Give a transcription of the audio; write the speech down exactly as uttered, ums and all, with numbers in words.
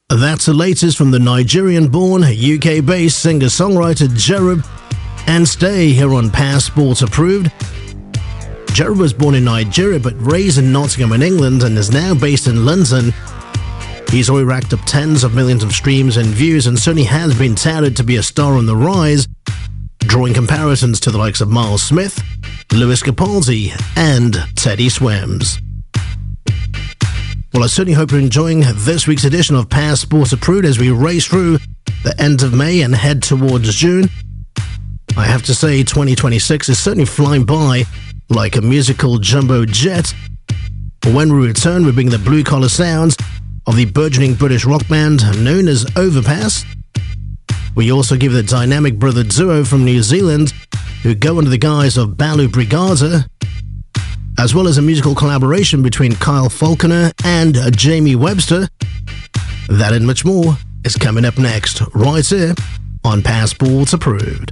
That's the latest from the Nigerian-born, U K-based singer-songwriter Jerub and Stay here on Passport Approved. Jerub was born in Nigeria but raised in Nottingham in England and is now based in London. He's already racked up tens of millions of streams and views and certainly has been touted to be a star on the rise, drawing comparisons to the likes of Miles Smith, Lewis Capaldi and Teddy Swims. Well, I certainly hope you're enjoying this week's edition of Passport Approved as we race through the end of May and head towards June. I have to say, twenty twenty-six is certainly flying by like a musical jumbo jet. When we return, we bring the blue-collar sounds of the burgeoning British rock band known as Overpass. We also give the dynamic brother duo from New Zealand who go under the guise of Balu Brigada, as well as a musical collaboration between Kyle Falconer and Jamie Webster. That and much more is coming up next, right here on Passport Approved.